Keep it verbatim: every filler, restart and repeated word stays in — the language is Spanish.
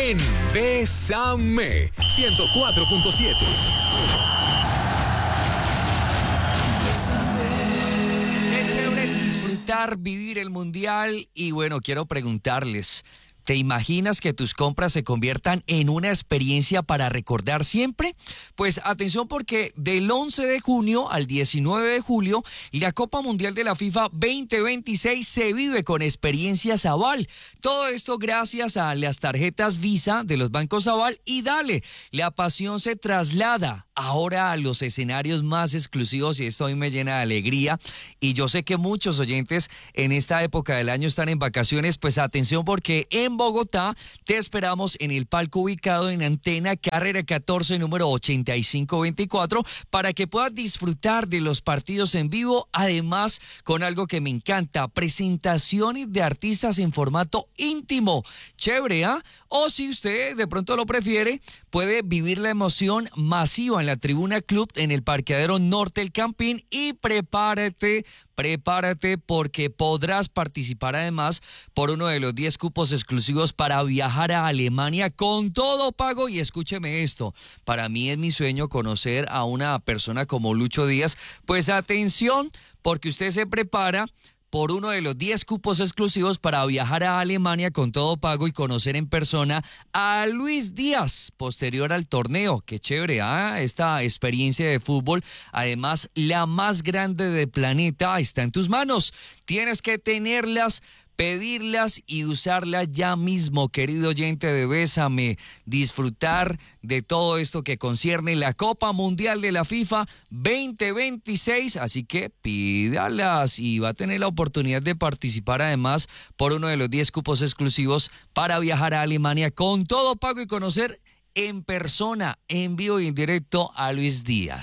en Bésame ciento cuatro punto siete. Qué chévere disfrutar, vivir el mundial. Y bueno, quiero preguntarles, ¿te imaginas que tus compras se conviertan en una experiencia para recordar siempre? Pues atención, porque del once de junio al diecinueve de julio, la Copa Mundial de la FIFA veinte veintiséis se vive con experiencias Aval. Todo esto gracias a las tarjetas Visa de los bancos Aval. Y dale, la pasión se traslada ahora a los escenarios más exclusivos, y esto a mí me llena de alegría. Y yo sé que muchos oyentes en esta época del año están en vacaciones. Pues atención, porque en Bogotá te esperamos en el palco ubicado en Antena Carrera catorce, número ochenta y cinco veinticuatro, para que puedas disfrutar de los partidos en vivo, además con algo que me encanta: presentaciones de artistas en formato íntimo. Chévere, ¿ah? ¿eh? O si usted de pronto lo prefiere, puede vivir la emoción masiva en la Tribuna Club en el parqueadero Norte del Campín. Y prepárate, prepárate, porque podrás participar además por uno de los diez cupos exclusivos para viajar a Alemania con todo pago. Y escúcheme esto, para mí es mi sueño conocer a una persona como Lucho Díaz. Pues atención, porque usted se prepara por uno de los diez cupos exclusivos para viajar a Alemania con todo pago y conocer en persona a Luis Díaz posterior al torneo. Qué chévere, ¿ah? Esta experiencia de fútbol, además la más grande del planeta, está en tus manos. Tienes que tenerlas, pedirlas y usarlas ya mismo, querido oyente de Bésame. Disfrutar de todo esto que concierne la Copa Mundial de la FIFA veinte veintiséis, así que pídalas y va a tener la oportunidad de participar además por uno de los diez cupos exclusivos para viajar a Alemania con todo pago y conocer en persona, en vivo y en directo a Luis Díaz.